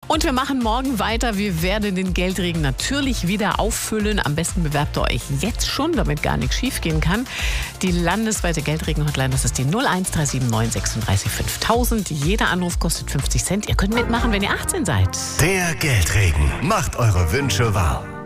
Und wir machen morgen weiter. Wir werden den Geldregen natürlich wieder auffüllen. Am besten bewerbt ihr euch jetzt schon, damit gar nichts schief gehen kann. Die landesweite Geldregen-Hotline, das ist die 01379 36 5000. Jeder Anruf kostet 50 Cent. Ihr könnt mitmachen, wenn ihr 18 seid. Der Geldregen macht eure Wünsche wahr.